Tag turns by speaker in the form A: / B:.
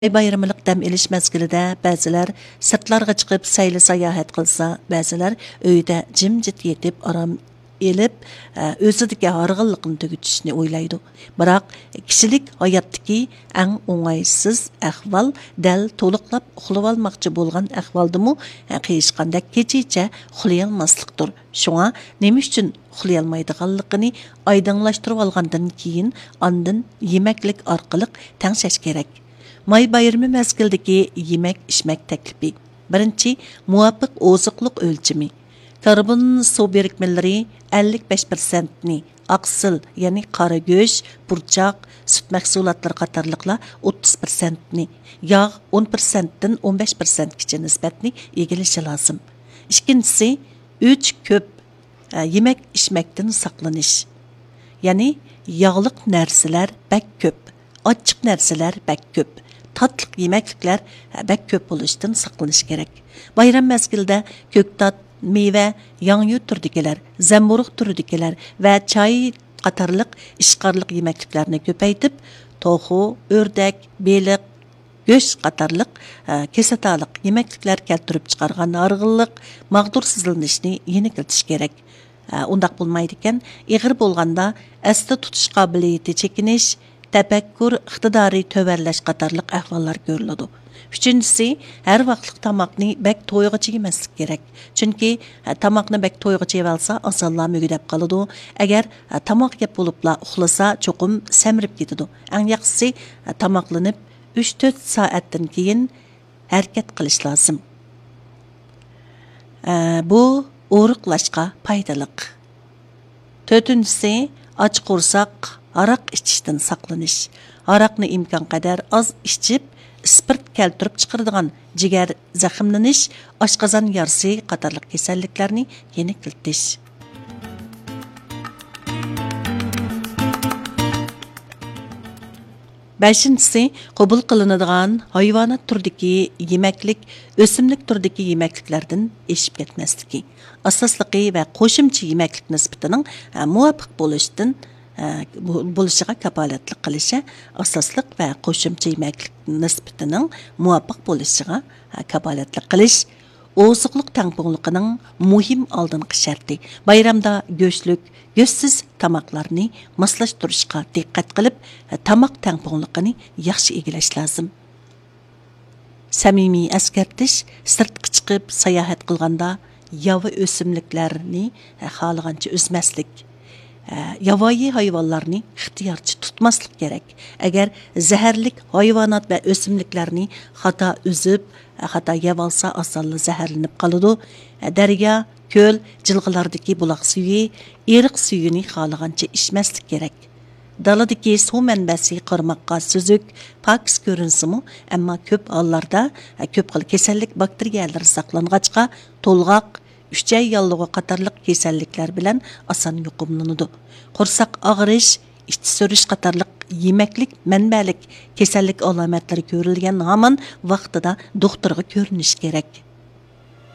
A: Bayramlıq dam elish mezgilida ba'zilar sirtlarga chiqib sayli sayohat qilsa, ba'zilar uyda jimjit yetib aram elib o'zidagi harg'inlikni tugutishni o'ylaydi. Biroq kishilik hayotdagi eng o'ng'aysiz ahvol dal to'liqlab uxlab olmoqchi bo'lgan ahvoldimi qiyishqandek kechicha uxlay olmaslikdir. Shunga nima uchun uxlay olmaydiganligini oydinlashtirib olgandan keyin ondan yemaklik orqali tangshash kerak. May bayrami mezgildagi yemek-içmek teklifi. Birinchi, muvafiq oziqliq o'lchimi. Karbon suv birikmeleri 55%ni, aqsil, ya'ni qora go'sht, burchaq, sut mahsulotlari qatorliqlar 30%ni, yog' 10%dan 15% gacha nisbatni egallashi lozim. Ikkinchisi, 3 ko'p yemek-içmekdan saqlanish. Ya'ni yog'liq narsalar bak ko'p, ochiq narsalar bak ko'p. Tatlık yemeklikler bek köp buluştan saqlanish kerak. Bayram mezgilida ko'ktat, meyve, yanyu turdikiler, zamburug turdikiler ve çay qatarliq ishqarliq yemekliklarni ko'paytib, to'xu, o'rdak, beliq, go'sht qatarliq kesataliq yemekliklar keltirib chiqargan arg'illiq, mag'dursizlanishni yenikiltish kerak. Undaq bo'lmaydi ekan, ig'ir bo'lganda asli tutish qobiliyati chekinish, tafakkur, iqtidori töverlash qatarliq ahvollar ko'riladi. Üçüncüsü, her vaqtliq tamoqni bek to'yg'icha yemaslik kerak. Chunki tamoqni bek to'yg'icha yeb olsa, osonla mugidab qoladi. Agar tamoq yeb bo'libla uxlasa, cho'qim samirib ketadi. Eng yaxshisi tamoqlanib 3-4 soatdan keyin harakat qilish lozim. Bu o'riqlashga foydaliq. To'rtinchisi, och qo'rsoq aroq ichishdan saqlanish. Aroqni imkon qadar oz ichib, spirt keltirib chiqaradigan jigar zaxmlanish, oshqozon yarasi qatorliq kasalliklarni yenikiltish. Beshinchisi, qabul qilinadigan hayvonot turdagi yemeklik, o'simlik turdagi yemekliklardan eshib ketmasligi. Asosligi va qo'shimcha yemeklik nisbatining muvofiq bo'lishiga kapolatlik qilishi, asosliq va qo'shimcha yemeklik nisbatining muvofiq bo'lishiga kapolatlik qilish oziqliq tangpungligining muhim oldingi sharti. Bayramda go'shtlik, go'shtsiz tamoqlarni moslashtirishga diqqat qilib, tamoq tangpungligini yaxshi egallash lozim. Samimiy eskartish, sirtqa chiqib sayohat qilganda yova o'simliklarni xohlagancha o'smaslik. Yovvoyi hayvonlarni ixtiyorchi tutmaslik kerak. Agar zaharlik hayvonot va o'simliklarni xato uzib, xato yeb olsa, osonla zaharlanib qoladi. Daryo, ko'l, jilg'ilardagi buloq suvi, eriq suyini xohlagancha ichmaslik kerak. Daladagi suv manbasi qarmoqqa suzuk, pokiz ko'rinsimi, ammo ko'p hollarda ko'p xil kasallik bakteriyalar saqlang'achqa to'lg'oq, uchay yollig'i qatorliq kasalliklar bilan oson yuqumlanadi. Qo'rsoq og'rish, ichki so'rish qatorliq yemeklik manbalik kasallik alomatlari ko'rilgan hamon vaqtida doktorga ko'rinish kerak.